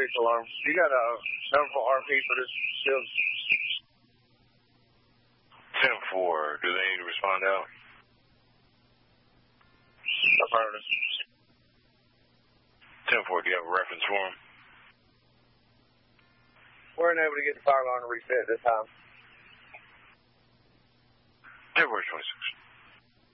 police alarm. You got a number for RP for this still? 10-4. Do they need to respond out? Affirmative. 10-4. Do you have a reference for them? We're unable to get the fire alarm to reset this time. February 26th.